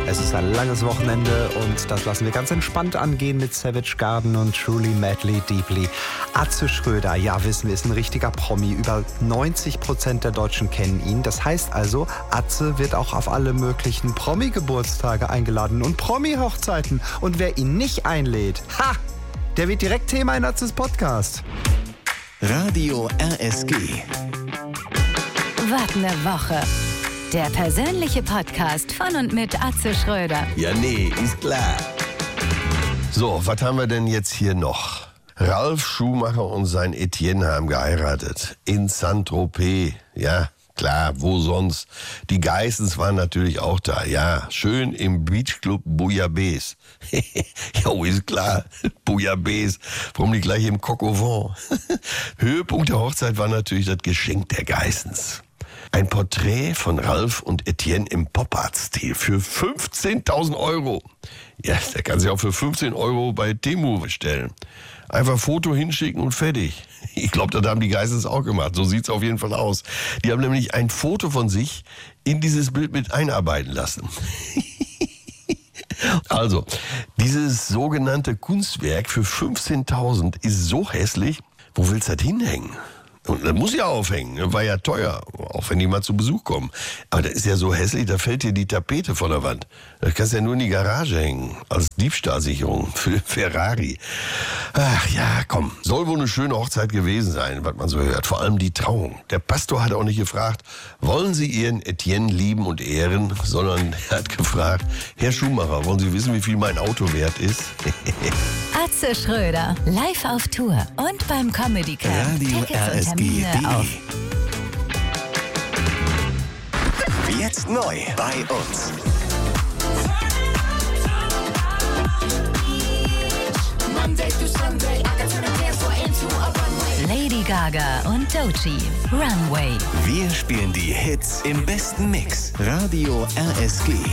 Es ist ein langes Wochenende und das lassen wir ganz entspannt angehen mit Savage Garden und Truly Madly Deeply. Atze Schröder, ja wissen wir, ist ein richtiger Promi. Über 90% der Deutschen kennen ihn. Das heißt also, Atze wird auch auf alle möglichen Promi-Geburtstage eingeladen und Promi-Hochzeiten. Und wer ihn nicht einlädt, der wird direkt Thema in Atzes Podcast. Radio RSG. Was ne Woche. Der persönliche Podcast von und mit Atze Schröder. Ja, nee, ist klar. So, was haben wir denn jetzt hier noch? Ralf Schumacher und sein Etienne haben geheiratet. In Saint-Tropez. Ja, klar, wo sonst? Die Geissens waren natürlich auch da. Ja, schön im Beachclub Bouillabaisse. Jo, ist klar. Bouillabaisse. Warum nicht gleich im Coq au Vent? Höhepunkt der Hochzeit war natürlich das Geschenk der Geissens. Ein Porträt von Ralf und Etienne im Pop-Art-Stil für 15.000 Euro. Ja, der kann sich auch für 15 Euro bei Temu bestellen. Einfach Foto hinschicken und fertig. Ich glaube, das haben die Geissens auch gemacht. So sieht's auf jeden Fall aus. Die haben nämlich ein Foto von sich in dieses Bild mit einarbeiten lassen. Also, dieses sogenannte Kunstwerk für 15.000 ist so hässlich. Wo willst du das hinhängen? Und das muss ja aufhängen, war ja teuer, auch wenn die mal zu Besuch kommen. Aber das ist ja so hässlich, da fällt dir die Tapete von der Wand. Das kannst du ja nur in die Garage hängen, als Diebstahlsicherung für Ferrari. Ach ja, komm, soll wohl eine schöne Hochzeit gewesen sein, was man so hört. Vor allem die Trauung. Der Pastor hat auch nicht gefragt, wollen Sie Ihren Etienne lieben und ehren, sondern er hat gefragt, Herr Schumacher, wollen Sie wissen, wie viel mein Auto wert ist? Atze Schröder, live auf Tour und beim Comedy Club. Radio Tickets und Termine auf Jetzt neu bei uns. Lady Gaga und Doechii, Runway. Wir spielen die Hits im besten Mix. Radio RSG.